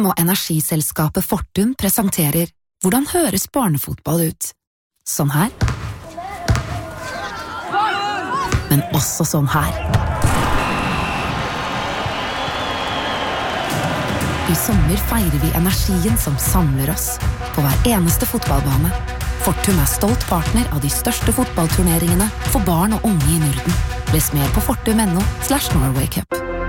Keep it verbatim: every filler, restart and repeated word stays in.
og energiselskapet Fortum presenterer Hvordan høres barnefotball ut? Sånn her. Men også sånn her. I sommer feirer vi energien som samler oss på hver eneste fotballbane. Fortum er stolt partner av de største fotballturneringene for barn og unge i Norden. Les mer på fortum punktum no slash Norway Cup.